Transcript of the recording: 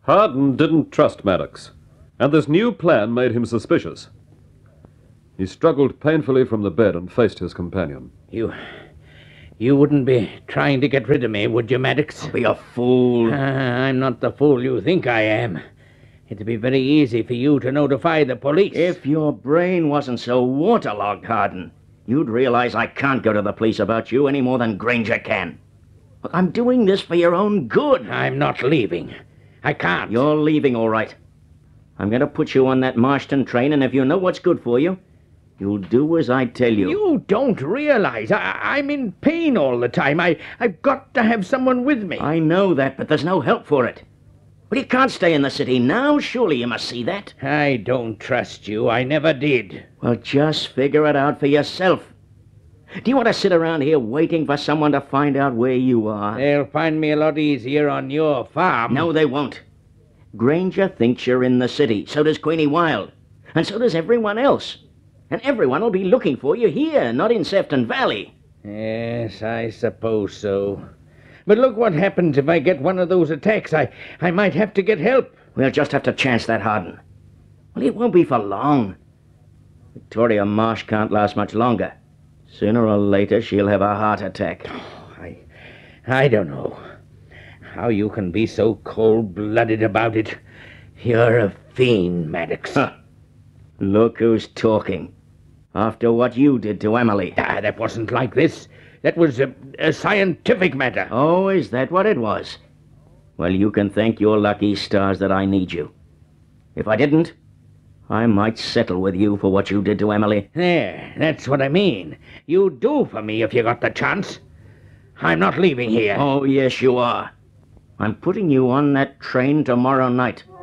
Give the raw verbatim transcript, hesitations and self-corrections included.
Hardin didn't trust Maddox, and this new plan made him suspicious. He struggled painfully from the bed and faced his companion. You... you wouldn't be trying to get rid of me, would you, Maddox? Don't be a fool. Uh, I'm not the fool you think I am. It'd be very easy for you to notify the police. If your brain wasn't so waterlogged, Hardin, you'd realize I can't go to the police about you any more than Granger can. Look, I'm doing this for your own good. I'm not leaving. I can't. You're leaving, all right. I'm going to put you on that Marston train, and if you know what's good for you, you'll do as I tell you. You don't realize I, I'm in pain all the time. I, I've got to have someone with me. I know that, but there's no help for it. But you can't stay in the city now. Surely you must see that. I don't trust you. I never did. Well, just figure it out for yourself. Do you want to sit around here waiting for someone to find out where you are? They'll find me a lot easier on your farm. No, they won't. Granger thinks you're in the city. So does Queenie Wild. And so does everyone else. And everyone will be looking for you here, not in Sefton Valley. Yes, I suppose so. But look what happens if I get one of those attacks. I, I might have to get help. We'll just have to chance that, Hardin. Well, it won't be for long. Victoria Marsh can't last much longer. Sooner or later, she'll have a heart attack. Oh, I, I don't know how you can be so cold-blooded about it. You're a fiend, Maddox. Huh. Look who's talking. After what you did to Emily. Ah, that wasn't like this. That was a, a scientific matter. Oh, is that what it was? Well, you can thank your lucky stars that I need you. If I didn't, I might settle with you for what you did to Emily. There, that's what I mean. You'd do for me if you got the chance. I'm not leaving here. Oh, yes, you are. I'm putting you on that train tomorrow night.